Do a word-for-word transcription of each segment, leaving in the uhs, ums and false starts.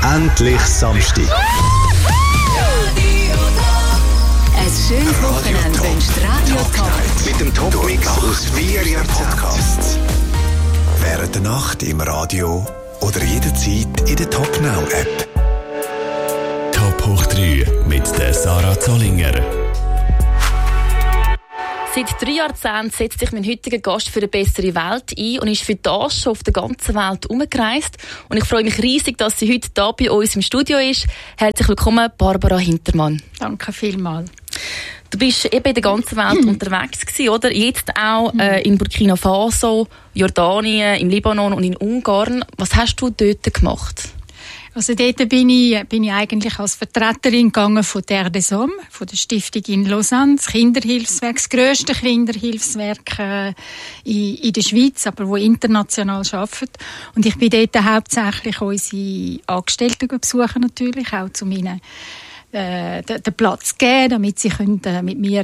Endlich Samstag. Ein schönes Wochenende wünscht Radio Top. Mit dem Top-Mix aus vier Podcasts. Während der Nacht im Radio oder jederzeit in der Top Now App. Top hoch drei mit der Sarah Zollinger. Seit drei Jahrzehnten setzt sich mein heutiger Gast für eine bessere Welt ein und ist für das schon auf der ganzen Welt herumgereist. Und ich freue mich riesig, dass sie heute hier bei uns im Studio ist. Herzlich willkommen, Barbara Hintermann. Danke vielmals. Du bist eben in der ganzen Welt unterwegs gewesen, oder? Jetzt auch äh, in Burkina Faso, Jordanien, im Libanon und in Ungarn. Was hast du dort gemacht? Also dort bin ich, bin ich eigentlich als Vertreterin gegangen von Terre des Hommes, von der Stiftung in Lausanne, das Kinderhilfswerk, das grösste Kinderhilfswerk äh, in, in der Schweiz, aber wo international arbeitet. Und ich bin dort hauptsächlich unsere Angestellten besuchen natürlich, auch zu meinen äh, den, den Platz geben, damit sie können, äh, mit mir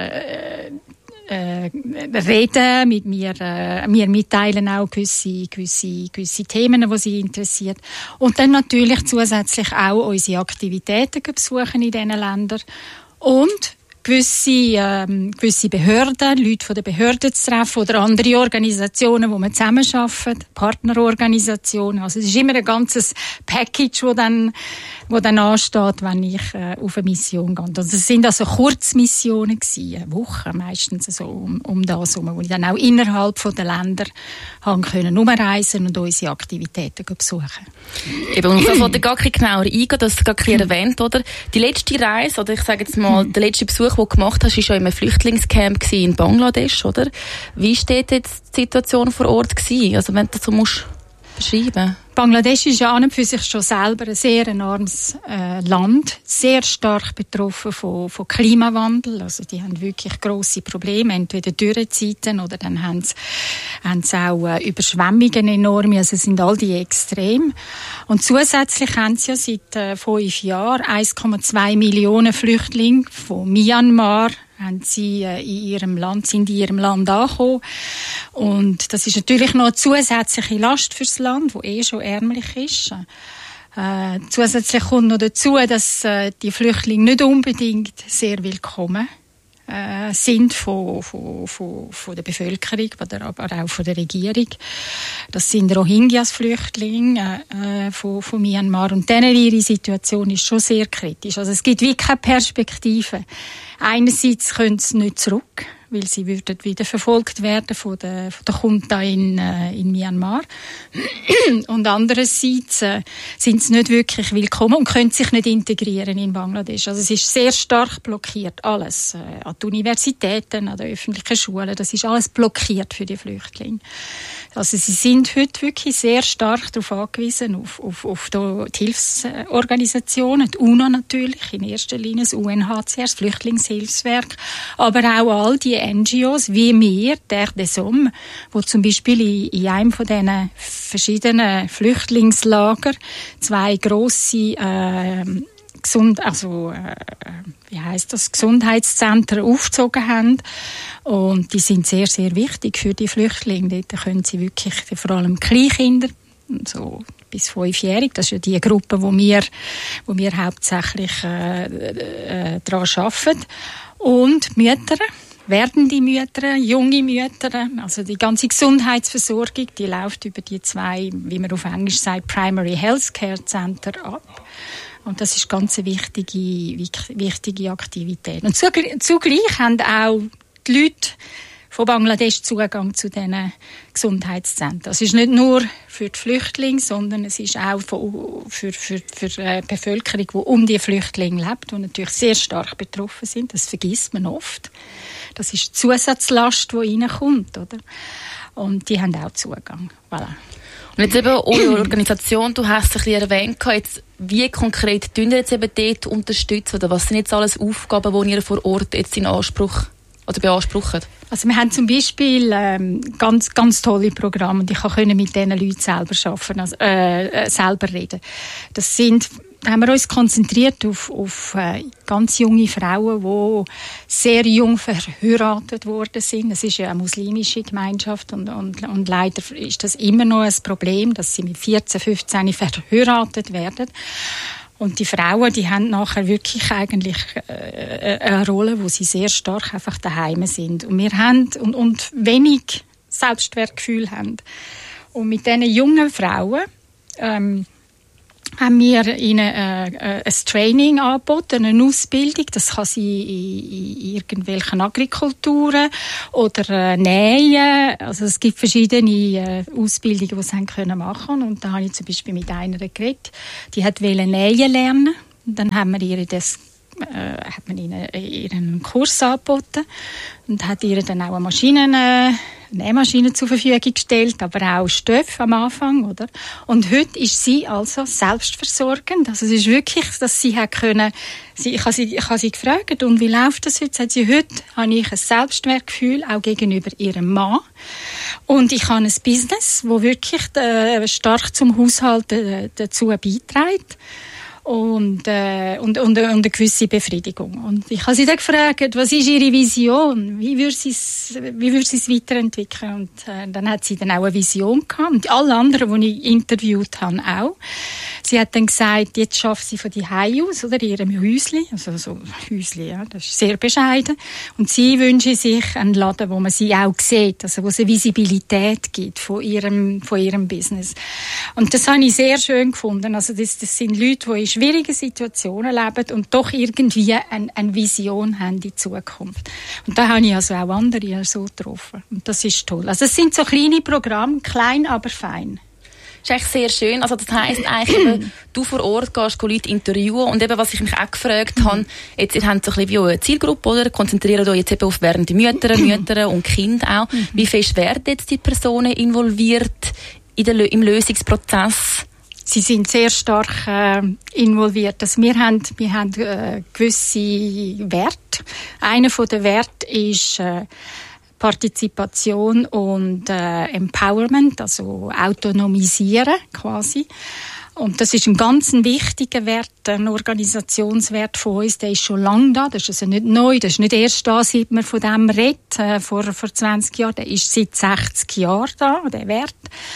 äh, Äh, reden, mit mir, äh, mir mitteilen auch gewisse, gewisse, gewisse Themen, die sie interessiert. Und dann natürlich zusätzlich auch unsere Aktivitäten besuchen in diesen Ländern. Und gewisse, ähm, gewisse Behörden, Leute von der Behörden zu treffen oder andere Organisationen, wo wir zusammenarbeiten, Partnerorganisationen. Also es ist immer ein ganzes Package, wo dann, wo dann ansteht, wenn ich äh, auf eine Mission gehe. Also es sind also Kurzmissionen gewesen, eine Woche meistens so um, um das herum, wo ich dann auch innerhalb von den Ländern haben können umreisen und unsere Aktivitäten besuchen. Eben, und ich wollte gar nicht genauer eingehen, das hast du gar nicht erwähnt, oder? Die letzte Reise, oder ich sage jetzt mal, der letzte Besuch, den du gemacht hast, war ja in einem Flüchtlingscamp in Bangladesch, oder? Wie steht jetzt die Situation vor Ort gewesen? Also wenn du das so musst beschreiben. Bangladesch ist ja an und für sich schon selber ein sehr enormes äh, Land, sehr stark betroffen von, von Klimawandel. Also die haben wirklich grosse Probleme, entweder Dürrezeiten oder dann haben sie, haben sie auch äh, Überschwemmungen enorme, also sind all die extrem. Und zusätzlich haben sie ja seit äh, fünf Jahren eins Komma zwei Millionen Flüchtlinge von Myanmar haben sie äh, in ihrem Land, sind in ihrem Land angekommen. Und das ist natürlich noch eine zusätzliche Last fürs Land, wo eh schon ärmlich ist. Äh, zusätzlich kommt noch dazu, dass äh, die Flüchtlinge nicht unbedingt sehr willkommen äh, sind von, von, von, von der Bevölkerung, aber auch von der Regierung. Das sind Rohingyas-Flüchtlinge äh, von, von Myanmar. Und denen ihre Situation ist schon sehr kritisch. Also es gibt wie keine Perspektive. Einerseits können sie nicht zurück, weil sie würden wieder verfolgt werden von der, von der Junta in, äh, in Myanmar. Und andererseits äh, sind sie nicht wirklich willkommen und können sich nicht integrieren in Bangladesch. Also es ist sehr stark blockiert, alles. Äh, an den Universitäten, an den öffentlichen Schulen, das ist alles blockiert für die Flüchtlinge. Also sie sind heute wirklich sehr stark darauf angewiesen, auf, auf, auf die Hilfsorganisationen, die UNO natürlich, in erster Linie das U N H C R, das Flüchtlingshilfswerk, aber auch all die N G Os, wie wir, Terre des Hommes, wo zum Beispiel in, in einem von diesen verschiedenen Flüchtlingslager zwei grosse äh, gesund, also äh, wie heisst das, Gesundheitszentren aufgezogen haben. Und die sind sehr, sehr wichtig für die Flüchtlinge. Dort können sie wirklich, vor allem Kleinkinder, so bis fünfjährig, das ist ja die Gruppe, wo wir, wo wir hauptsächlich äh, äh, daran arbeiten. Und Mütter, werdende Mütter, junge Mütter, also die ganze Gesundheitsversorgung, die läuft über die zwei, wie man auf Englisch sagt, Primary Healthcare Center ab. Und das ist ganz eine wichtige, wichtige Aktivität. Und zugleich haben auch die Leute von Bangladesch Zugang zu diesen Gesundheitszentren. Es ist nicht nur für die Flüchtlinge, sondern es ist auch für, für, für die Bevölkerung, die um die Flüchtlinge lebt, die natürlich sehr stark betroffen sind. Das vergisst man oft. Das ist die Zusatzlast, die reinkommt, oder? Und die haben auch Zugang. Voilà. Und jetzt eben eure Organisation, du hast es ein bisschen erwähnt, jetzt, wie konkret tun ihr jetzt eben dort unterstützen? Oder was sind jetzt alles Aufgaben, die ihr vor Ort jetzt in Anspruch oder beanspruchen? Also wir haben zum Beispiel ähm, ganz, ganz tolle Programme und ich konnte mit diesen Leuten selber arbeiten, also, äh, selber reden. Das sind, da haben wir uns konzentriert auf, auf äh, ganz junge Frauen, die sehr jung verheiratet worden sind. Das ist ja eine muslimische Gemeinschaft und, und, und leider ist das immer noch ein Problem, dass sie mit vierzehn, fünfzehn verheiratet werden. Und die Frauen, die haben nachher wirklich eigentlich äh, eine Rolle, wo sie sehr stark einfach daheim sind. Und wir haben und, und wenig Selbstwertgefühl haben. Und mit diesen jungen Frauen ähm, haben wir ihnen äh, ein Training angeboten, eine Ausbildung. Das kann sein in, in irgendwelchen Agrikulturen oder äh, Nähen. Also es gibt verschiedene äh, Ausbildungen, die sie haben können machen. Und da habe ich zum Beispiel mit einer geredet, die hat wollte nähen lernen. Und dann haben wir ihr das äh, hat man ihnen ihren Kurs angeboten und hat ihr dann auch eine Maschine, äh, Nähmaschine zur Verfügung gestellt, aber auch Stoff am Anfang, oder? Und heute ist sie also selbstversorgend. Also es ist wirklich, dass sie hat können, sie, ich habe sie, ich habe sie gefragt, und wie läuft das heute? Sagt sie, heute habe ich ein Selbstwertgefühl, auch gegenüber ihrem Mann. Und ich habe ein Business, das wirklich äh, stark zum Haushalt äh, dazu beiträgt. Und, äh, und, und, und eine gewisse Befriedigung. Und ich habe sie dann gefragt, was ist ihre Vision? Wie würde sie es, wie würde sie es weiterentwickeln? Und äh, dann hat sie dann auch eine Vision gehabt. Und alle anderen, die ich interviewt habe, auch. Sie hat dann gesagt, jetzt schafft sie von die Hause aus, oder, in ihrem Häusli. Also so Häusli, ja, das ist sehr bescheiden. Und sie wünsche sich einen Laden, wo man sie auch sieht, also wo es eine Visibilität gibt von ihrem, von ihrem Business. Und das habe ich sehr schön gefunden. Also das, das sind Leute, die in schwierigen Situationen leben und doch irgendwie eine, eine Vision haben in die Zukunft. Und da habe ich also auch andere so getroffen. Und das ist toll. Also es sind so kleine Programme, klein, aber fein. Das ist eigentlich sehr schön. Also das heisst eigentlich, eben, du vor Ort gehst Leute interviewen, und eben, was ich mich auch gefragt mhm. habe, jetzt, ihr habt so ein bisschen wie eine Zielgruppe, oder? Konzentriert euch jetzt eben auf werdende Mütter, Mütter und Kinder auch. Mhm. Wie fest werden jetzt die Personen involviert in der, im Lösungsprozess? Sie sind sehr stark äh, involviert. Also wir haben, wir haben äh, gewisse Werte. Einer von den Werten ist äh, Partizipation und äh, Empowerment, also autonomisieren quasi. Und das ist ein ganz wichtiger Wert, ein Organisationswert von uns, der ist schon lange da, das ist also nicht neu, das ist nicht erst da, seit man von dem redet, äh, vor, vor zwanzig Jahren, der ist seit sechzig Jahren da, der Wert.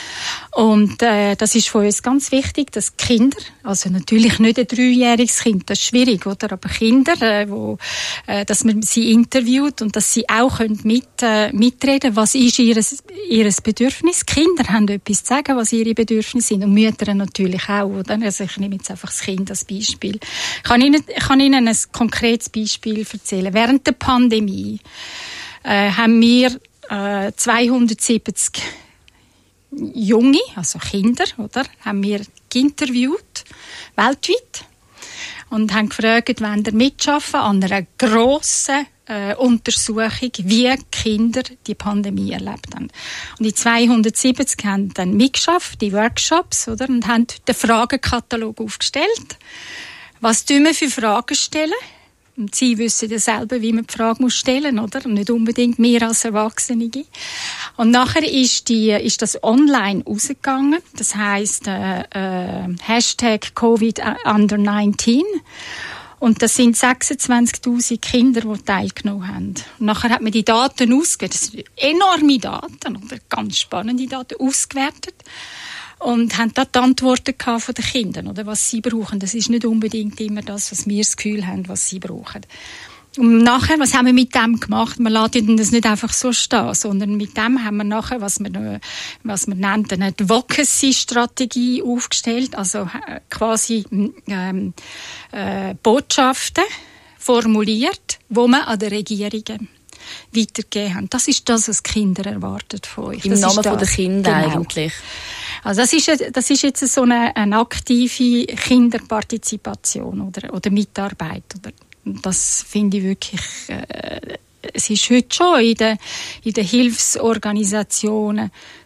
Und äh, das ist für uns ganz wichtig, dass Kinder, also natürlich nicht ein dreijähriges Kind, das ist schwierig, oder? Aber Kinder, äh, wo, äh, dass man sie interviewt und dass sie auch können mit, äh, mitreden, was ist ihres, ihres Bedürfnis. Kinder haben etwas zu sagen, was ihre Bedürfnisse sind, und Mütter natürlich auch, oder? Also ich nehme jetzt einfach das Kind als Beispiel. Ich kann Ihnen, ich kann Ihnen ein konkretes Beispiel erzählen. Während der Pandemie äh, haben wir äh, zweihundertsiebzig Junge, also Kinder, oder, haben wir interviewt, weltweit, und haben gefragt, wollen ihr mitschaffen an einer grossen äh, Untersuchung, wie Kinder die Pandemie erlebt haben. Und die zweihundertsiebzig haben dann mitgeschafft, die Workshops, oder, und haben den Fragenkatalog aufgestellt. Was tun wir für Fragen stellen? Und sie wissen ja selber, wie man die Frage muss stellen, oder? Und nicht unbedingt wir als Erwachsene. Und nachher ist, die, ist das online rausgegangen. Das heisst, äh, äh, Hashtag Covid under neunzehn. Und das sind sechsundzwanzigtausend Kinder, die teilgenommen haben. Und nachher hat man die Daten ausgewertet. Das sind enorme Daten, oder ganz spannende Daten, ausgewertet. Und haben da die Antworten gehabt von den Kindern, oder, was sie brauchen. Das ist nicht unbedingt immer das, was wir das Gefühl haben, was sie brauchen. Und nachher, was haben wir mit dem gemacht? Wir lassen das nicht einfach so stehen, sondern mit dem haben wir nachher, was man, was man nennt, eine Advocacy-Strategie aufgestellt, also äh, quasi ähm, äh, Botschaften formuliert, wo man an den Regierungen weitergegeben haben. Das ist das, was Kinder erwartet von euch. Im das Namen der Kinder genau. Eigentlich. Also das ist, das ist jetzt so eine, eine aktive Kinderpartizipation oder, oder Mitarbeit. Oder, das finde ich wirklich, äh, es ist heute schon in den, in den Hilfsorganisationen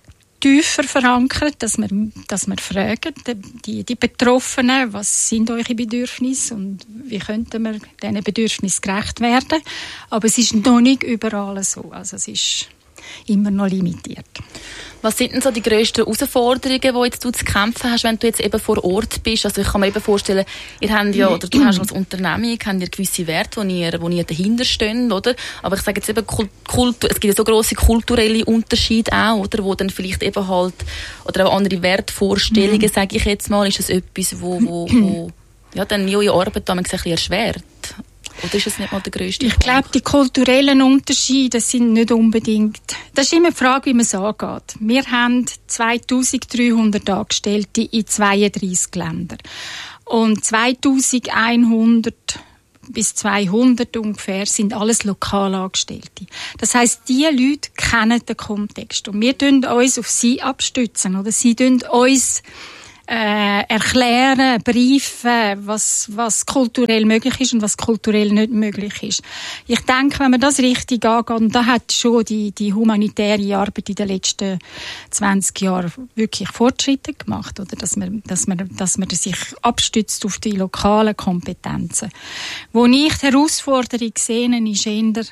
tiefer verankert, dass wir, dass wir fragen, die, die Betroffenen, was sind eure Bedürfnisse und wie könnten wir diesen Bedürfnissen gerecht werden. Aber es ist noch nicht überall so. Also es ist immer noch limitiert. Was sind denn so die grössten Herausforderungen, die jetzt du zu kämpfen hast, wenn du jetzt eben vor Ort bist? Also ich kann mir eben vorstellen, ihr habt ja, oder du hast als Unternehmung, habt ihr gewisse Werte, wo ihr, wo ihr dahinter steht, oder? Aber ich sage jetzt eben, Kultur, es gibt ja so grosse kulturelle Unterschiede auch, oder? Wo dann vielleicht eben halt, oder auch andere Wertvorstellungen, mhm. sage ich jetzt mal, ist das etwas, wo, wo, wo ja, dann eure Arbeit ein bisschen erschwert? Oder ist es nicht mal der grösste? Ich glaube, die kulturellen Unterschiede sind nicht unbedingt... Das ist immer die Frage, wie man es angeht. Wir haben zweitausenddreihundert Angestellte in zweiunddreissig Ländern. Und zweitausendeinhundert bis zweihundert ungefähr sind alles Lokalangestellte. Das heisst, diese Leute kennen den Kontext. Und wir tun uns auf sie abstützen. Oder sie tun uns Äh, erklären, briefen, was, was kulturell möglich ist und was kulturell nicht möglich ist. Ich denke, wenn man das richtig angeht, und da hat schon die, die humanitäre Arbeit in den letzten zwanzig Jahren wirklich Fortschritte gemacht, oder? Dass man, dass man, dass man sich abstützt auf die lokalen Kompetenzen. Wo ich die Herausforderung sehe, ist eher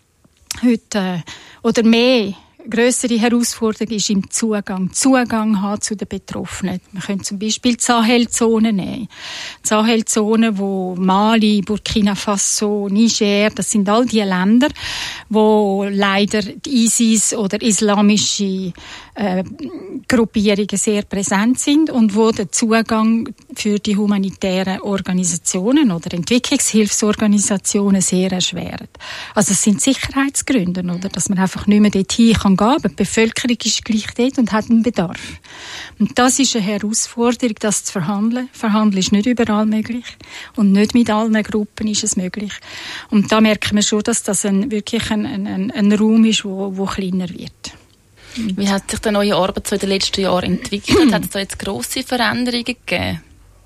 heute, äh, oder mehr, grössere Herausforderung ist im Zugang. Zugang haben zu den Betroffenen. Wir können zum Beispiel die Sahelzone nehmen. Die Sahelzone, wo Mali, Burkina Faso, Niger, das sind all die Länder, wo leider die ISIS oder islamische äh, Gruppierungen sehr präsent sind und wo der Zugang für die humanitären Organisationen oder Entwicklungshilfsorganisationen sehr erschwert. Also es sind Sicherheitsgründe, oder, dass man einfach nicht mehr dorthin kann gehen. Aber die Bevölkerung ist gleich dort und hat einen Bedarf. Und das ist eine Herausforderung, das zu verhandeln. Verhandeln ist nicht überall möglich und nicht mit allen Gruppen ist es möglich. Und da merkt man schon, dass das ein, wirklich ein, ein, ein Raum ist, wo, wo kleiner wird. Wie hat sich denn eure Arbeit so in den letzten Jahren entwickelt? Hat es da jetzt grosse Veränderungen gegeben?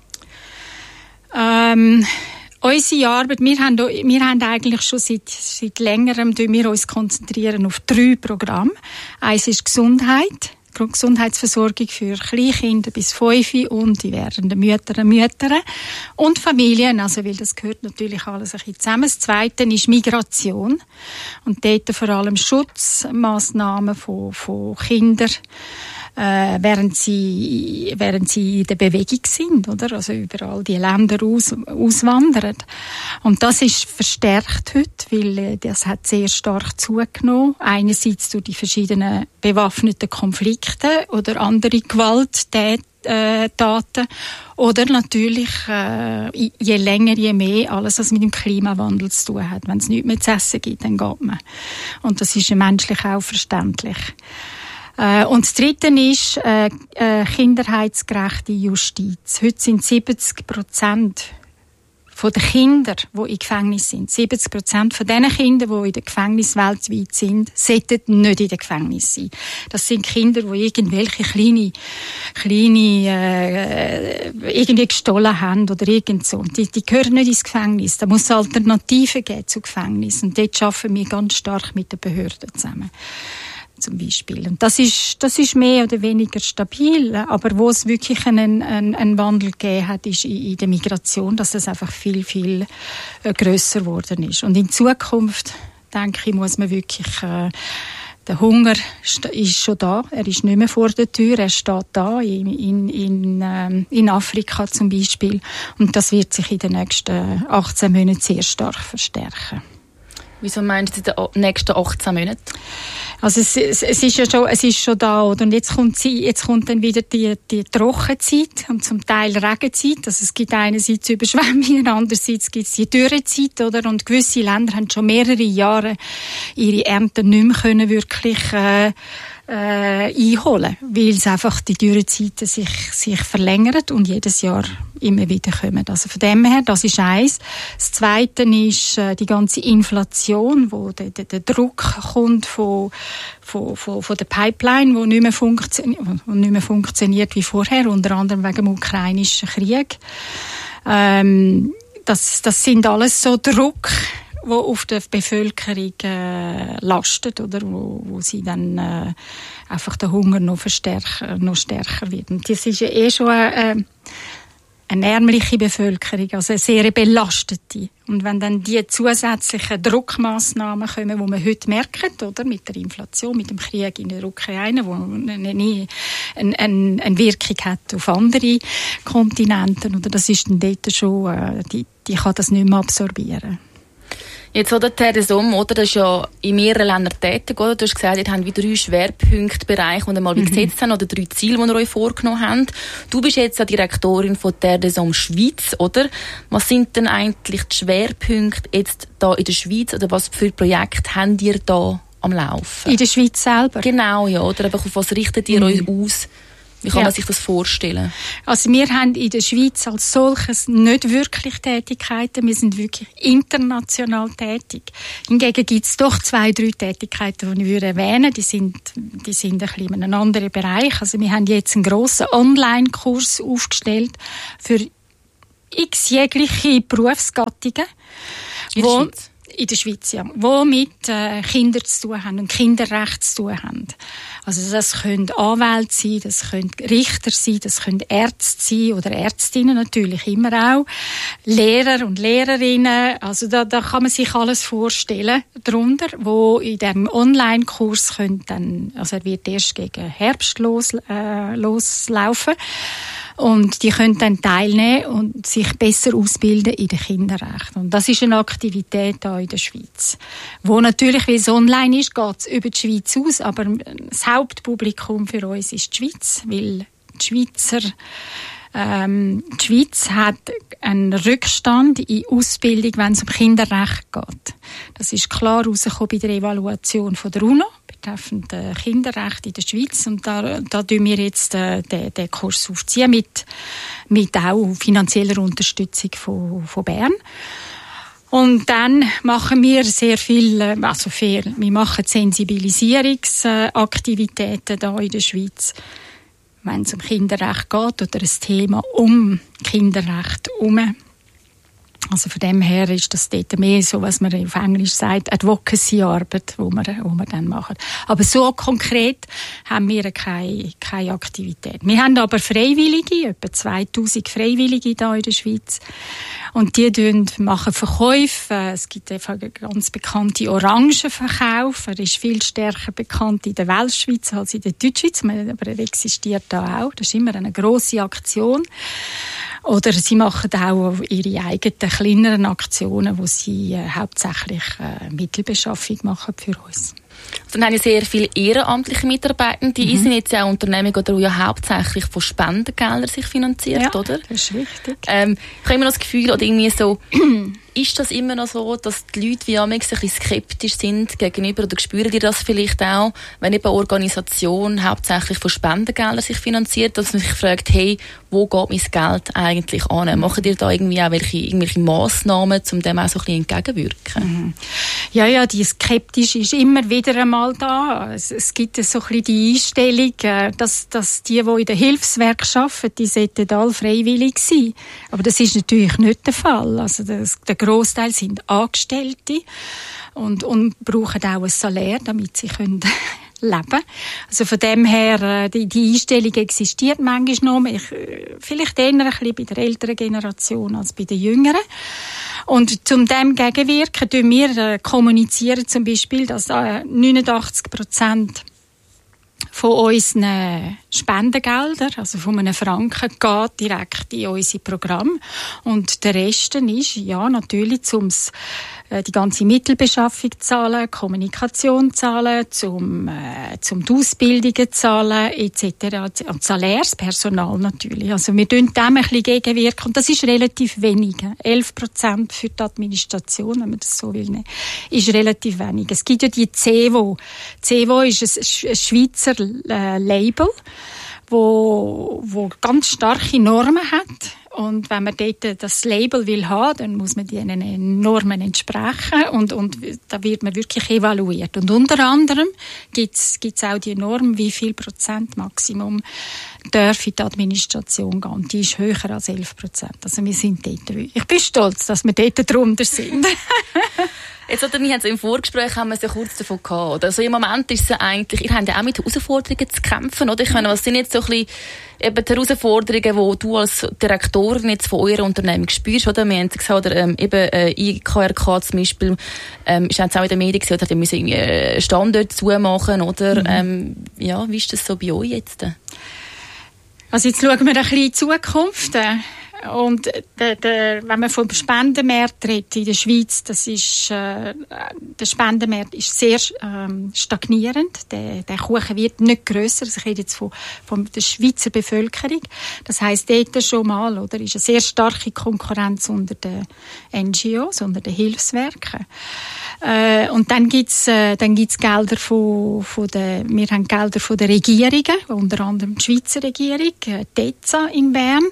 Ähm, unsere Arbeit, wir haben, wir haben eigentlich schon seit, seit längerem, wir uns konzentrieren auf drei Programme. Eins ist Gesundheit. Gesundheitsversorgung für Kleinkinder bis fünf und die werdenden Mütter und Mütter und Familien, also weil das gehört natürlich alles ein bisschen zusammen. Das Zweite ist Migration und dort vor allem Schutzmaßnahmen von, von Kindern, äh, während sie, während sie in der Bewegung sind, oder? Also überall die Länder aus, auswandern. Und das ist verstärkt heute, weil das hat sehr stark zugenommen. Einerseits durch die verschiedenen bewaffneten Konflikte oder andere Gewalttaten oder natürlich äh, je länger, je mehr alles, was mit dem Klimawandel zu tun hat. Wenn es nichts mehr zu essen gibt, dann geht man. Und das ist ja menschlich auch verständlich. Äh, und das Dritte ist äh, äh, kinderheitsgerechte Justiz. Heute sind siebzig Prozent von den Kindern, die im Gefängnis sind, siebzig Prozent von den Kindern, die in den Gefängnissen weltweit sind, sollten nicht in den Gefängnis sein. Das sind Kinder, die irgendwelche kleine, kleine, äh, irgendwie gestohlen haben oder irgend so. Die, die gehören nicht ins Gefängnis. Da muss es Alternativen geben zu Gefängnis. Und dort arbeiten wir ganz stark mit den Behörden zusammen. Zum Beispiel. Und das ist, das ist mehr oder weniger stabil. Aber wo es wirklich einen, einen, einen Wandel gegeben hat, ist in, in der Migration, dass es einfach viel, viel äh, grösser geworden ist. Und in Zukunft, denke ich, muss man wirklich, äh, der Hunger ist schon da. Er ist nicht mehr vor der Tür. Er steht da, in, in, in, ähm, in Afrika zum Beispiel. Und das wird sich in den nächsten achtzehn Monaten sehr stark verstärken. Wieso meinst du in den nächsten achtzehn Monaten? Also es, es, es ist ja schon, es ist schon da, oder? Und jetzt kommt sie, jetzt kommt dann wieder die, die Trockenzeit und zum Teil Regenzeit. Also es gibt einerseits Überschwemmungen, andererseits gibt es die Dürrezeit, oder? Und gewisse Länder haben schon mehrere Jahre ihre Ernten nicht mehr können wirklich, äh, äh, einholen, weil es einfach die Dürrezeiten sich, sich verlängern und jedes Jahr immer wieder kommen. Also von dem her, das ist eins. Das Zweite ist äh, die ganze Inflation, wo der, der, der Druck kommt von, von, von, von der Pipeline, wo nicht mehr funktioniert, wo nicht mehr funktioniert wie vorher, unter anderem wegen dem ukrainischen Krieg. Ähm, das, das sind alles so Druck wo auf der Bevölkerung äh, lastet, oder wo, wo sie dann äh, einfach der Hunger noch verstärker, noch stärker wird. Und das ist ja eh schon eine, eine ärmliche Bevölkerung, also eine sehr belastete. Und wenn dann die zusätzlichen Druckmaßnahmen kommen, die man heute merkt, oder mit der Inflation, mit dem Krieg in der Ukraine, wo nie eine, eine, eine Wirkung hat auf andere Kontinente, oder das ist dann dort schon, äh, die, die kann das nicht mehr absorbieren. Jetzt, oder, Terre Somme, oder, das ist ja in mehreren Ländern tätig, oder? Du hast gesagt, ihr habt wie drei Schwerpunktbereiche, die ihr mal mhm. gesetzt habt, oder drei Ziele, die ihr euch vorgenommen habt. Du bist jetzt ja Direktorin von Terre Somme Schweiz, oder? Was sind denn eigentlich die Schwerpunkte jetzt da in der Schweiz, oder was für Projekte habt ihr da am Laufen? In der Schweiz selber? Genau, ja, oder? Einfach auf was richtet ihr mhm. euch aus? Wie kann ja. man sich das vorstellen? Also wir haben in der Schweiz als solches nicht wirklich Tätigkeiten. Wir sind wirklich international tätig. Hingegen gibt es doch zwei, drei Tätigkeiten, die ich würde erwähnen. Die sind, die sind ein bisschen in einem anderen Bereich. Also wir haben jetzt einen grossen Online-Kurs aufgestellt für x jegliche Berufsgattungen. In der Schweiz? In der Schweiz, ja. Die mit äh, Kindern zu tun haben und Kinderrecht zu tun haben. Also das können Anwälte sein, das können Richter sein, das können Ärzte sein oder Ärztinnen natürlich immer auch. Lehrer und Lehrerinnen, also da, da kann man sich alles vorstellen darunter, wo in diesem Online-Kurs können dann, also er wird erst gegen Herbst los, äh, loslaufen. Und die können dann teilnehmen und sich besser ausbilden in den Kinderrechten. Und das ist eine Aktivität hier in der Schweiz. Wo natürlich, weil es online ist, geht es über die Schweiz aus, aber das Hauptpublikum für uns ist die Schweiz, weil die Schweizer Ähm, die Schweiz hat einen Rückstand in Ausbildung, wenn es um Kinderrecht geht. Das ist klar herausgekommen bei der Evaluation von der UNO betreffend äh, Kinderrecht in der Schweiz. Und da, da tun wir jetzt äh, den, den Kurs aufziehen mit, mit auch finanzieller Unterstützung von, von Bern. Und dann machen wir sehr viel, also viel, wir machen Sensibilisierungsaktivitäten hier in der Schweiz. Wenn es um Kinderrecht geht oder ein Thema um Kinderrecht herum. Also von dem her ist das dort mehr so, was man auf Englisch sagt, Advocacy-Arbeit, die wir, wo wir dann machen. Aber so konkret haben wir keine, keine Aktivität. Wir haben aber Freiwillige, etwa zweitausend Freiwillige hier in der Schweiz. Und die machen Verkäufe. Es gibt einfach einen ganz bekannten Orangenverkauf. Er ist viel stärker bekannt in der Weltschweiz als in der Deutschschweiz. Aber er existiert da auch. Das ist immer eine grosse Aktion. Oder sie machen auch ihre eigenen kleineren Aktionen, wo sie äh, hauptsächlich äh, Mittelbeschaffung machen für uns. Dann haben ja sehr viele ehrenamtliche Mitarbeitende, die mhm. sind jetzt ja auch Unternehmen, die ja hauptsächlich von Spendengeldern sich finanziert, ja, oder? Das ist richtig. Ähm, ich habe immer noch das Gefühl, oder irgendwie so, ist das immer noch so, dass die Leute wie ein bisschen skeptisch sind gegenüber, oder spüren die das vielleicht auch, wenn eben eine Organisation hauptsächlich von Spendengeldern sich finanziert, dass man sich fragt, hey, wo geht mein Geld eigentlich an? Machen ihr da irgendwie auch welche, irgendwelche Massnahmen, um dem auch so ein bisschen entgegenwirken? Mhm. Ja, ja, die skeptisch ist immer wieder einmal da. Es, es gibt so ein bisschen die Einstellung, dass, dass die, die in der Hilfswerk arbeiten, die sollten alle freiwillig sein. Aber das ist natürlich nicht der Fall. Also das, der Grossteil sind Angestellte und, und brauchen auch ein Salär, damit sie können leben. Also von dem her, die, die Einstellung existiert manchmal noch. Ich, vielleicht eher ein bisschen bei der älteren Generation als bei den jüngeren. Und zum dem gegenwirken, tun wir äh, kommunizieren zum Beispiel, dass äh, neunundachtzig Prozent von unseren Spendengeldern, also von einem Franken, geht direkt in unsere Programme. Und der Rest ist, ja, natürlich, um äh, die ganze Mittelbeschaffung zu zahlen, Kommunikation zu zahlen, zum, äh, zum die Ausbildungen zu zahlen, et cetera. Und Salärspersonal natürlich. Also wir tun dem ein bisschen gegenwirken. Und das ist relativ wenig. elf Prozent für die Administration, wenn man das so will, ne, ist relativ wenig. Es gibt ja die C E W O. C E W O ist ein, ein Schweizer äh, Label, wo, wo ganz starke Normen hat. Und wenn man dort das Label will haben, dann muss man diesen Normen entsprechen und, und da wird man wirklich evaluiert. Und unter anderem gibt es auch die Norm, wie viel Prozent Maximum darf in die Administration gehen. Und die ist höher als elf Prozent. Also wir sind dort. Ich bin stolz, dass wir dort drunter sind. Jetzt, oder, wir haben so im Vorgespräch haben wir so kurz davon gehabt. Also im Moment ist es eigentlich, ihr habt ja auch mit Herausforderungen zu kämpfen, oder? Ich meine, was sind jetzt so ein bisschen eben die Herausforderungen, die du als Direktorin jetzt von eurer Unternehmung spürst, oder? Wir haben gesagt, oder, ähm, eben, äh, I K R K zum Beispiel, ähm, ist jetzt auch in den Medien gesehen, oder die müssen irgendwie Standorte zumachen, oder? Mhm. Ähm, ja, wie ist das so bei euch jetzt? Also jetzt schauen wir ein bisschen in die Zukunft. Und der, der, wenn man vom Spendenmarkt redet in der Schweiz, das ist, äh, der Spendenmarkt ist sehr ähm, stagnierend. Der, der Kuchen wird nicht grösser. Also ich rede jetzt von, von der Schweizer Bevölkerung. Das heisst, dort schon mal, oder, ist eine sehr starke Konkurrenz unter den N G Os, unter den Hilfswerken. Äh, und dann gibt's, äh, dann gibt's Gelder von, von der, wir haben Gelder von den Regierungen, unter anderem die Schweizer Regierung, äh, die E Z A in Bern.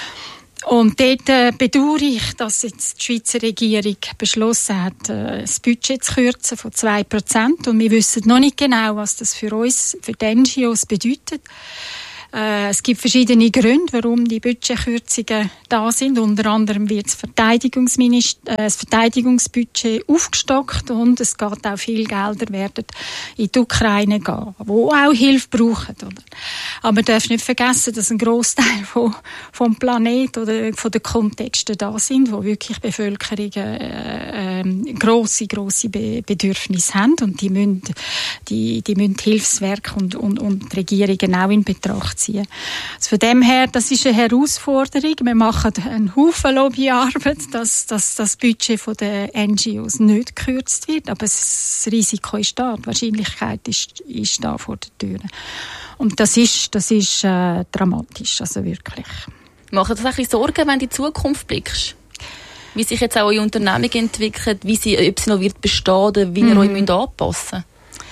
Und dort äh, bedauere ich, dass jetzt die Schweizer Regierung beschlossen hat, äh, das Budget zu kürzen von zwei Prozent. Und wir wissen noch nicht genau, was das für uns, für die N G Os bedeutet. Äh, es gibt verschiedene Gründe, warum die Budgetkürzungen da sind. Unter anderem wird das, Verteidigungsminister, äh, das Verteidigungsbudget aufgestockt und es geht auch viel Gelder werden in die Ukraine gehen, wo auch Hilfe brauchen. Oder? Aber man darf nicht vergessen, dass ein Grossteil vom, vom Planeten oder von den Kontexten da sind, wo wirklich Bevölkerungen äh, äh, grosse, grosse Be- Bedürfnisse haben und die müssen, die, die müssen Hilfswerke und, und, und die Regierungen auch in Betracht ziehen. Also von dem her, das ist eine Herausforderung. Wir machen einen Haufen Lobbyarbeit, dass, dass das Budget der N G Os nicht gekürzt wird, aber das Risiko ist da, die Wahrscheinlichkeit ist, ist da vor der Tür. Und das ist, das ist äh, dramatisch, also wirklich. Macht das ein bisschen Sorgen, wenn du in die Zukunft blickst? Wie sich jetzt auch eure Unternehmung entwickelt, wie sie, ob sie noch wird bestehen oder wie ihr mhm. euch anpassen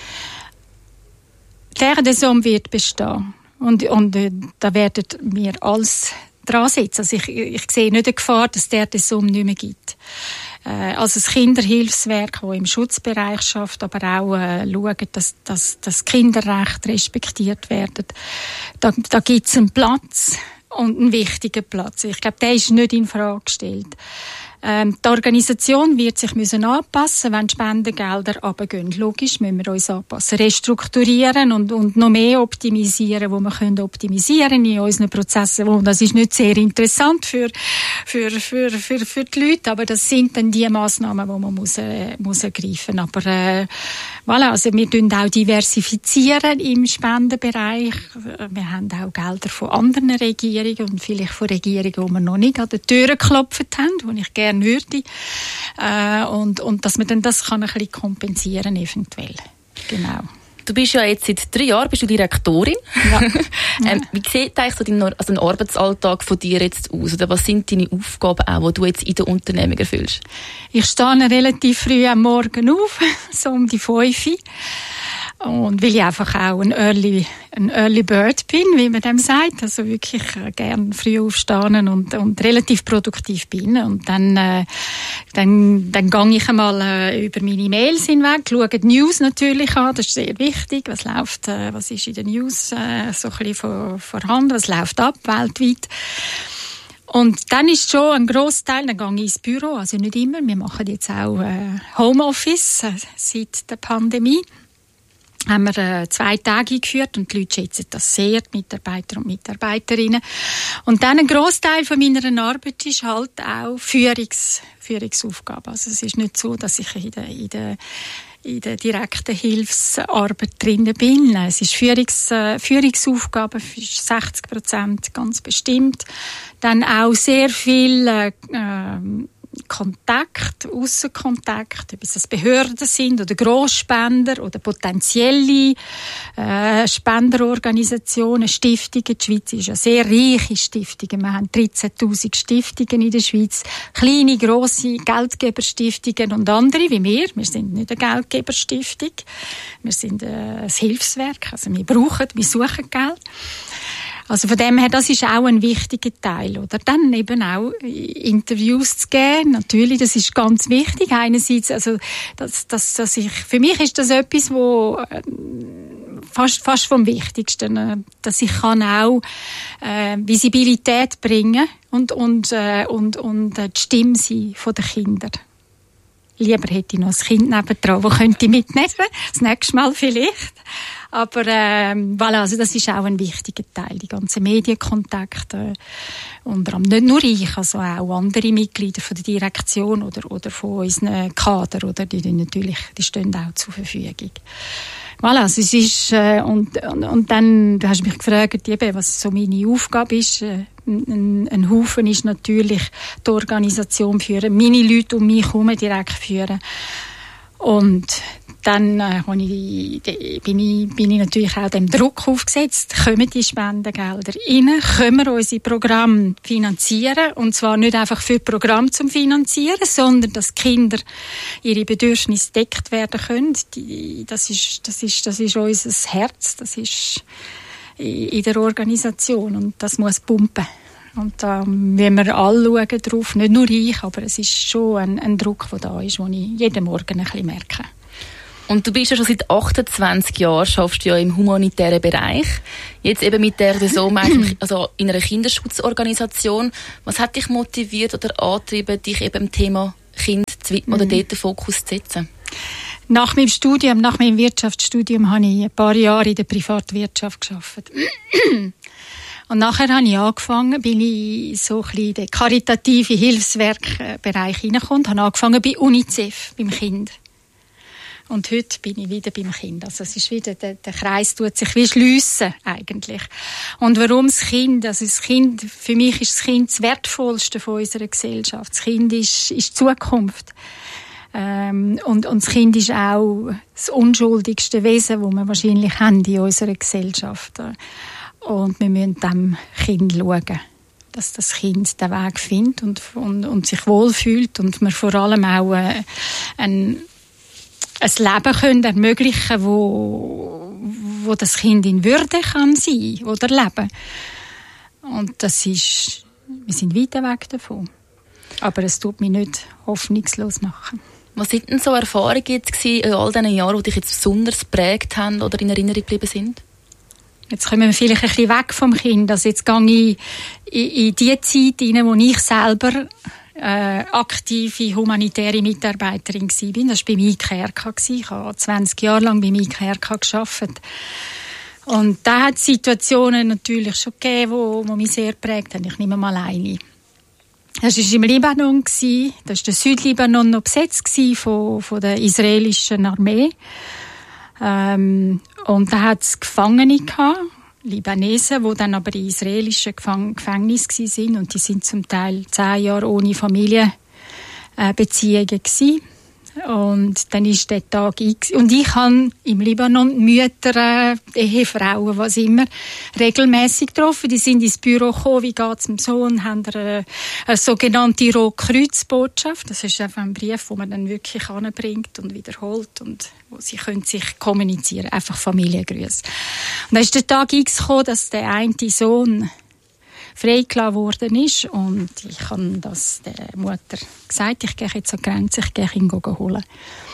müsst? Der Desom wird bestehen. Und, und äh, da werden wir alles dran setzen. Also ich, ich sehe nicht eine Gefahr, dass der Desom nicht mehr gibt. Äh, also das Kinderhilfswerk, das im Schutzbereich schafft, aber auch äh, schauen, dass, dass, dass Kinderrechte respektiert werden. Da, da gibt es einen Platz und einen wichtigen Platz. Ich glaube, der ist nicht in Frage gestellt. Ähm, die Organisation wird sich müssen anpassen, wenn die Spendengelder runtergehen. Logisch müssen wir uns anpassen, restrukturieren und, und noch mehr optimisieren, wo wir können optimisieren in unseren Prozessen. Und das ist nicht sehr interessant für, für, für, für, für die Leute, aber das sind dann die Massnahmen, die man muss, äh, muss ergreifen. Aber äh, voilà, also wir tun auch diversifizieren im Spendenbereich. Wir haben auch Gelder von anderen Regierungen und vielleicht von Regierungen, die wir noch nicht an die Türen geklopft haben, wo ich gerne würde. Äh, und, und dass man dann das kann ein bisschen kompensieren eventuell. Genau. Du bist ja jetzt seit drei Jahren bist du Direktorin. Ja. ähm, wie sieht eigentlich so dein, also ein Arbeitsalltag von dir jetzt aus? Oder was sind deine Aufgaben auch, die du jetzt in der Unternehmung erfüllst? Ich stehe relativ früh am Morgen auf, so um die fünf Uhr. Und weil ich einfach auch ein Early, ein Early Bird bin, wie man dem sagt. Also wirklich äh, gern früh aufstehen und, und relativ produktiv bin. Und dann, äh, dann, dann gehe ich einmal äh, über meine Mails hinweg, schaue die News natürlich an. Das ist sehr wichtig. Was läuft, äh, was ist in den News äh, so ein bisschen vor, vorhanden? Was läuft ab weltweit? Und dann ist schon ein Grossteil, dann gehe ich ins Büro. Also nicht immer. Wir machen jetzt auch äh, Homeoffice äh, seit der Pandemie. Haben wir äh, zwei Tage eingeführt und die Leute schätzen das sehr, die Mitarbeiter und Mitarbeiterinnen. Und dann ein Grossteil von meiner Arbeit ist halt auch Führungs, Führungsaufgabe. Also es ist nicht so, dass ich in der, in der, in der direkten Hilfsarbeit drin bin. Es ist Führungs, äh, Führungsaufgabe für sechzig Prozent ganz bestimmt. Dann auch sehr viel äh, Kontakt, Aussenkontakt, ob es das Behörden sind oder Grossspender oder potenzielle äh, Spenderorganisationen, Stiftungen. Die Schweiz ist ja sehr reiche Stiftungen. Wir haben dreizehntausend Stiftungen in der Schweiz. Kleine, grosse Geldgeberstiftungen und andere wie wir. Wir sind nicht eine Geldgeberstiftung. Wir sind äh, ein Hilfswerk. Also wir brauchen, wir suchen Geld. Also von dem her, das ist auch ein wichtiger Teil, oder? Dann eben auch Interviews zu geben. Natürlich, das ist ganz wichtig. Einerseits, also, dass, dass, dass ich, für mich ist das etwas, wo, fast, fast vom Wichtigsten, dass ich kann auch, äh, Visibilität bringen und, und, äh, und, und, äh, die Stimme sein von den Kindern. Lieber hätte ich noch ein Kind nebendran, das könnte mitnehmen, das nächste Mal vielleicht. Aber ähm, voilà, also das ist auch ein wichtiger Teil, die ganzen Medienkontakte. Unter anderem nicht nur ich, also auch andere Mitglieder von der Direktion oder, oder von unseren Kader, oder, die, die natürlich, die stehen auch zur Verfügung. Voilà, also es ist, äh, und, und, und dann, du hast mich gefragt, eben, was so meine Aufgabe ist. Äh, ein, ein Haufen ist natürlich die Organisation führen, meine Leute um mich herum direkt führen. Und dann äh, ich, bin, ich, bin ich natürlich auch dem Druck aufgesetzt, kommen die Spendengelder rein, können wir unsere Programme finanzieren, und zwar nicht einfach für Programme zum Finanzieren, sondern dass Kinder ihre Bedürfnisse deckt werden können. Die, das ist, das ist, das ist unser Herz, das ist in der Organisation, und das muss pumpen. Und da müssen wir alle schauen drauf, nicht nur ich, aber es ist schon ein, ein Druck, der da ist, den ich jeden Morgen ein bisschen merke. Und du bist ja schon seit achtundzwanzig Jahren, schaffst du ja im humanitären Bereich. Jetzt eben mit der Saison, also in einer Kinderschutzorganisation. Was hat dich motiviert oder angetrieben, dich eben dem Thema Kind zu widmen oder dort den Fokus zu setzen? Nach meinem Studium, nach meinem Wirtschaftsstudium, habe ich ein paar Jahre in der Privatwirtschaft gearbeitet. Und nachher habe ich angefangen, bin ich so ein bisschen in den karitativen Hilfswerkbereich hineingekommen, habe angefangen bei UNICEF, beim Kind. Und heute bin ich wieder beim Kind. Also es ist wieder, der, der Kreis tut sich wie schliessen, eigentlich. Und warum das Kind? Also das Kind, für mich ist das Kind das Wertvollste von unserer Gesellschaft. Das Kind ist, ist die Zukunft. Ähm, und, und das Kind ist auch das unschuldigste Wesen, das wir wahrscheinlich haben in unserer Gesellschaft. Und wir müssen dem Kind schauen, dass das Kind den Weg findet und, und, und sich wohlfühlt, und wir vor allem auch äh, ein ein Leben können ermöglichen, wo, wo das Kind in Würde kann sein oder leben. Und das ist, wir sind weit weg davon. Aber es tut mich nicht hoffnungslos machen. Was sind denn so Erfahrungen jetzt in all diesen Jahren, die dich jetzt besonders geprägt haben oder in Erinnerung geblieben sind? Jetzt kommen wir vielleicht ein bisschen weg vom Kind. Also jetzt gehe ich in, in die Zeit hinein, wo ich selber Äh, aktive humanitäre Mitarbeiterin war. Das war beim I K R K. Ich habe zwanzig Jahre lang beim I K R K gearbeitet. Und da hat es Situationen natürlich schon gegeben, wo, wo mich sehr geprägt haben. Ich nehme mal eine. Das war im Libanon. Das war der Südlibanon noch besetzt von, von der israelischen Armee. Ähm, und da hat es Gefangene gehabt, Libanesen, die dann aber in israelischen Gefäng- Gefängnissen waren, und die sind zum Teil zehn Jahre ohne Familienbeziehungen gewesen. Und dann ist der Tag ich, und ich habe im Libanon Mütter, Ehefrauen, was immer, regelmäßig getroffen. Die sind ins Büro gekommen, wie geht's dem Sohn, haben eine, eine sogenannte Rotkreuzbotschaft. Das ist einfach ein Brief, den man dann wirklich anbringt und wiederholt, und wo sie können sich kommunizieren, einfach Familiengrüße. Und dann ist der Tag X gekommen, dass der eine Sohn freigelassen worden ist, und ich habe das der Mutter gesagt, ich gehe jetzt an die Grenze, ich gehe ihn holen.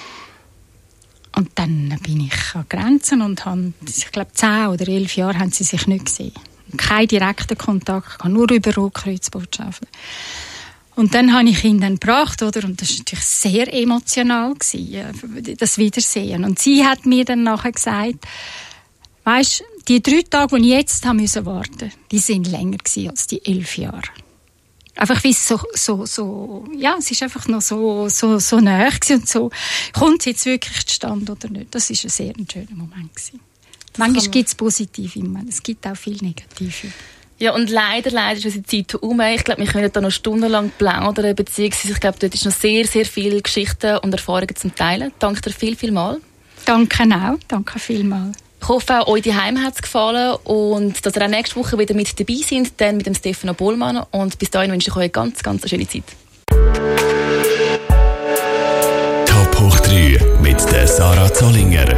Und dann bin ich an die Grenze und habe, ich glaube, zehn oder elf Jahre haben sie sich nicht gesehen. Kein direkten Kontakt, nur über Rotkreuzbotschaften. Und dann habe ich ihn dann gebracht, oder? Und das war natürlich sehr emotional gewesen, das Wiedersehen. Und sie hat mir dann nachher gesagt, weisst, die drei Tage, die ich jetzt haben müssen warten, die sind länger gewesen als die elf Jahre. Einfach wie so, so, so, ja, es ist einfach noch so, so, so nahe gewesen und so, kommt es jetzt wirklich zustande oder nicht? Das ist ein sehr schöner Moment gewesen. Manchmal gibt es positive Momente, es gibt auch viel negative. Ja, und leider, leider ist unsere Zeit um. Ich glaube, wir können da noch stundenlang plaudern, beziehungsweise ich glaube, dort ist noch sehr, sehr viele Geschichten und Erfahrungen zum Teilen. Danke dir viel, viel mal. Danke auch, danke vielmals. Ich hoffe, auch euch daheim hat es gefallen und dass ihr auch nächste Woche wieder mit dabei seid, dann mit dem Stefano Bollmann. Und bis dahin wünsche ich euch eine ganz, ganz schöne Zeit. Top hoch drei mit der Sarah Zollinger.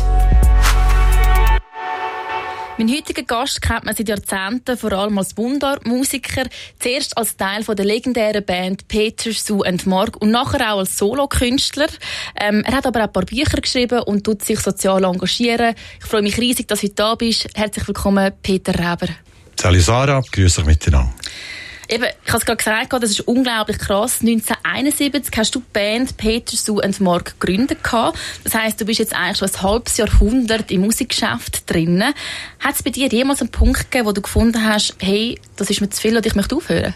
Mein heutiger Gast kennt man seit Jahrzehnten vor allem als Mundartmusiker. Zuerst als Teil von der legendären Band Peter, Sue and Mark und nachher auch als Solokünstler. Ähm, er hat aber auch ein paar Bücher geschrieben und tut sich sozial engagieren. Ich freue mich riesig, dass du heute da bist. Herzlich willkommen, Peter Reber. Salut Sarah, grüß euch miteinander. Eben, ich habe es gerade gesagt, das ist unglaublich krass. neunzehnhunderteinundsiebzig hast du die Band Peter, Sue und Mark gegründet. Das heisst, du bist jetzt eigentlich schon ein halbes Jahrhundert im Musikgeschäft drin. Hat es bei dir jemals einen Punkt gegeben, wo du gefunden hast, hey, das ist mir zu viel und ich möchte aufhören?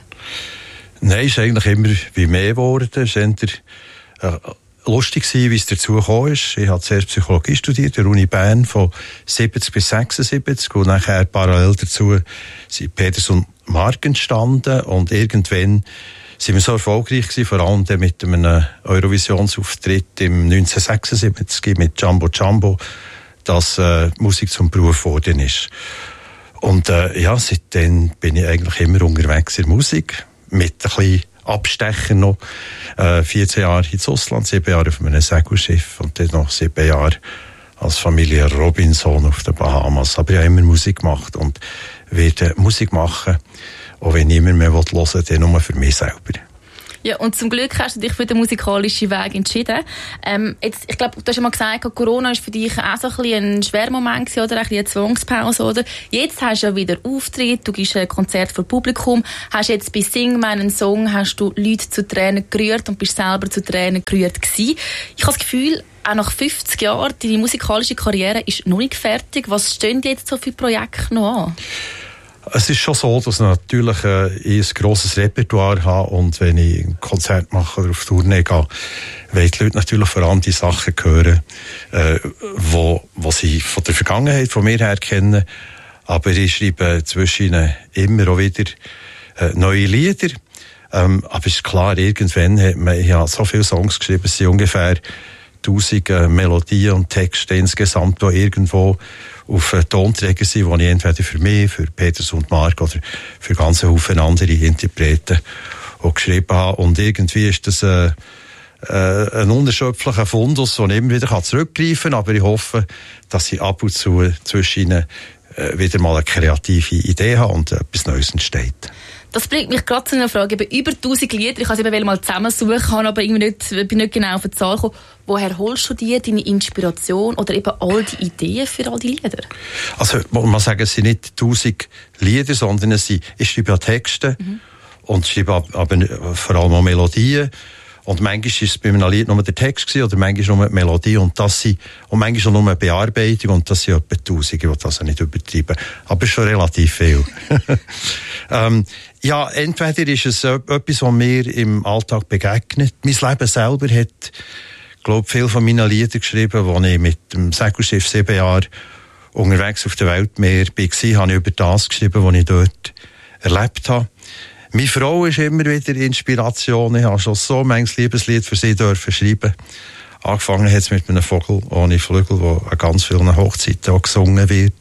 Nein, es ist eigentlich immer wie mehr geworden. Es war eher, äh, lustig, wie es dazu gekommen ist. Ich habe zuerst Psychologie studiert, an der Uni Bern, von siebzig bis sechsundsiebzig. Und nachher parallel dazu sind Peters und Mark entstanden. Und irgendwann sind wir so erfolgreich gewesen, vor allem mit einem Eurovisionsauftritt im neunzehnhundertsechsundsiebzig mit Jumbo Jumbo, dass äh, Musik zum Beruf geworden ist. Und äh, ja, seitdem bin ich eigentlich immer unterwegs in der Musik, mit ein bisschen Abstecher noch. Äh, vierzehn Jahre ins Ausland, sieben Jahre auf einem Segelschiff und dann noch sieben Jahre als Familie Robinson auf den Bahamas. Aber ich habe immer Musik gemacht und werde Musik machen, auch wenn niemand mehr hören will, dann nur für mich selber. Ja, und zum Glück hast du dich für den musikalischen Weg entschieden. Ähm, jetzt, ich glaube, du hast ja mal gesagt, Corona war für dich auch so ein bisschen ein schwerer Moment gewesen, oder ein bisschen eine Zwangspause, oder? Jetzt hast du ja wieder Auftritt, du gibst ein Konzert vor Publikum, hast jetzt bei Sing meinen Song, hast du Leute zu Tränen gerührt und bist selber zu Tränen gerührt gewesen. Ich habe das Gefühl, auch nach fünfzig Jahren, deine musikalische Karriere ist noch nicht fertig. Was stehen jetzt so viele Projekte noch an? Es ist schon so, dass ich natürlich äh, ein grosses Repertoire habe und wenn ich ein Konzert mache oder auf Tournee gehe, wollen die Leute natürlich vor allem die Sachen hören, äh, wo, wo sie von der Vergangenheit von mir her kennen. Aber ich schreibe zwischen immer auch wieder äh, neue Lieder. Ähm, aber es ist klar, irgendwann hat man, ich habe so viele Songs geschrieben, es sind ungefähr tausend äh, Melodien und Texte insgesamt, die irgendwo auf äh, Tonträger sind, die ich entweder für mich, für Peters und Mark oder für ganz Haufen andere Interpreten auch geschrieben habe. Und irgendwie ist das äh, äh, ein unerschöpflicher Fundus, den ich immer wieder zurückgreifen kann. Aber ich hoffe, dass ich ab und zu zwischen ihnen äh, wieder mal eine kreative Idee habe und äh, etwas Neues entsteht. Das bringt mich gerade zu einer Frage. Eben über tausend Lieder. Ich kann es eben mal zusammensuchen, aber irgendwie nicht, bin nicht genau auf die Zahl gekommen. Woher holst du dir deine Inspiration oder eben all die Ideen für all die Lieder? Also, man muss sagen, es sind nicht tausend Lieder, sondern es sind, ich schreibe ja Texte mhm. und schreibe aber vor allem auch Melodien. Und manchmal war es bei einem Lied nur der Text gewesen, oder manchmal nur die Melodie und das sind, und manchmal nur eine Bearbeitung und das sind etwa Tausende, ich will das nicht übertreiben. Aber schon relativ viel. ähm, ja, entweder ist es etwas, was mir im Alltag begegnet. Mein Leben selber hat, glaube ich, viel von meinen Liedern geschrieben, als ich mit dem Segelschiff sieben Jahre unterwegs auf der Weltmeer war, habe ich über das geschrieben, was ich dort erlebt habe. Meine Frau ist immer wieder Inspiration. Ich habe schon so manches Liebeslied für sie dürfen schreiben. Angefangen hat es mit einem Vogel ohne Flügel, der an ganz vielen Hochzeiten auch gesungen wird.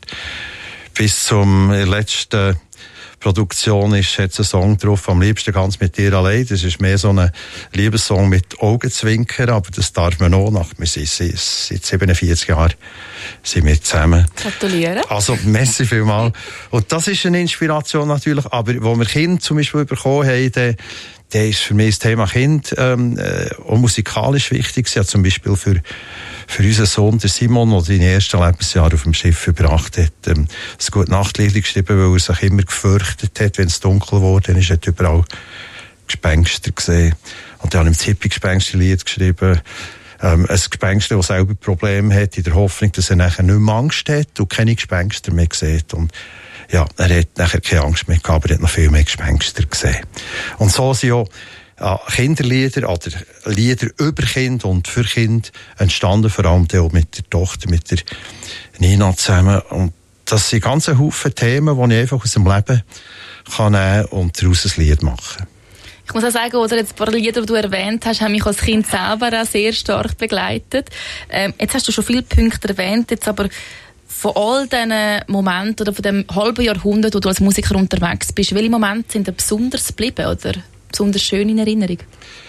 Bis zum letzten Produktion ist jetzt ein Song drauf, am liebsten ganz mit dir allein. Das ist mehr so ein Liebessong mit Augenzwinkern, aber das darf man auch nach. Wir sind seit siebenundvierzig Jahren sind wir zusammen. Gratuliere. Also, merci vielmals. Und das ist eine Inspiration natürlich, aber wo wir Kinder zum Beispiel bekommen haben, der, der ist für mich das Thema Kind ähm, äh, auch musikalisch wichtig. Ja, zum Beispiel für für unseren Sohn, der Simon, der seine ersten Lebensjahre auf dem Schiff verbracht hat, ähm, ein Gute-Nacht-Lied geschrieben, weil er sich immer gefürchtet hat, wenn es dunkel wurde. Dann ist er überall Gespenster gesehen. Und dann hat er im Zippi-Gespenster-Lied geschrieben, ähm, ein Gespenster, das selber Probleme hat, in der Hoffnung, dass er nachher nicht mehr Angst hat und keine Gespenster mehr sieht. Und ja, er hat nachher keine Angst mehr gehabt, aber er hat noch viel mehr Gespenster gesehen. Und so sind auch ja, Kinderlieder oder Lieder über Kind und für Kind entstanden, vor allem auch mit der Tochter, mit der Nina zusammen. Und das sind ganz Haufen Themen, die ich einfach aus dem Leben kann nehmen und daraus ein Lied machen. Ich muss auch sagen, oder jetzt ein paar Lieder, die du erwähnt hast, haben mich als Kind selber auch sehr stark begleitet. Ähm, jetzt hast du schon viele Punkte erwähnt, jetzt aber von all diesen Momenten oder von dem halben Jahrhundert, wo du als Musiker unterwegs bist, welche Momente sind dir besonders geblieben oder besonders schön in Erinnerung?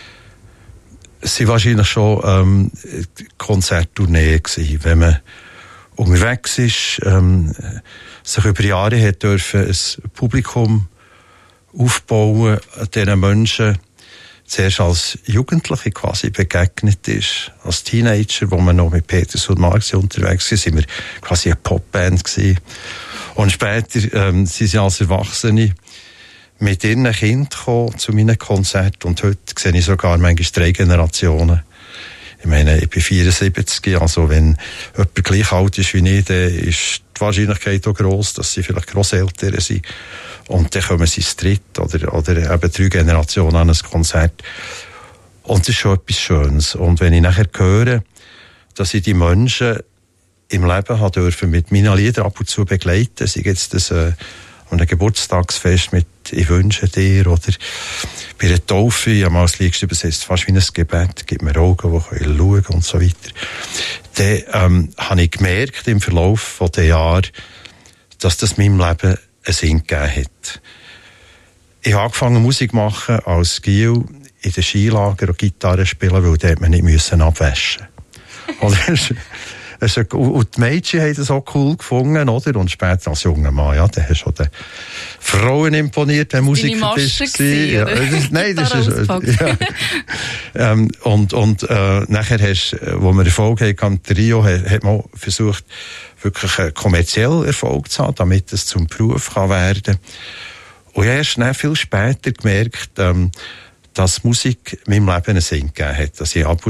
Es waren wahrscheinlich schon ähm, Konzerttourneen gewesen, wenn man unterwegs ist, ähm, sich über Jahre hat dürfen ein Publikum aufbauen, diesen Menschen zuerst als Jugendliche quasi begegnet ist. Als Teenager, wo wir noch mit Peters und Mark unterwegs waren, sind wir quasi eine Popband gewesen. Und später ähm, sind sie als Erwachsene mit ihren Kindern gekommen zu meinen Konzerten und heute sehe ich sogar manchmal drei Generationen. Ich meine, ich bin vierundsiebzig, also wenn jemand gleich alt ist wie ich, dann ist die Wahrscheinlichkeit auch gross, dass sie vielleicht Grosseltern sind. Und dann kommen sie zu dritt oder, oder eben drei Generationen an ein Konzert. Und das ist schon etwas Schönes. Und wenn ich nachher höre, dass ich die Menschen im Leben habe dürfen mit meinen Liedern ab und zu begleiten, sei jetzt das äh, ein Geburtstagsfest mit «Ich wünsche dir» oder bei einer Taufe, ich habe mal das Lied geschrieben, das heisst fast wie ein Gebet, «Gib mir Augen, die können schauen» und so weiter. Dann ähm, habe ich gemerkt im Verlauf der Jahre, dass das meinem Leben einen Sinn gegeben hat. Ich habe angefangen Musik zu machen als Giel in den Skilager und Gitarre spielen, weil dort man nicht müssen abwaschen musste. Und die Mädchen haben das auch cool gefunden, oder? Und später als junger Mann, ja, da hast du den Frauen imponiert, wenn Musik für dich war. Ja, das, nein, das ist, ja. ähm, und, und, äh, nachher hast, wo wir Erfolg hatten, Trio, hat, hat man versucht, wirklich einen kommerziellen Erfolg zu haben, damit es zum Beruf kann werden. Und ich habe erst viel später gemerkt, ähm, dass Musik meinem Leben einen Sinn gegeben hat, dass ich ab und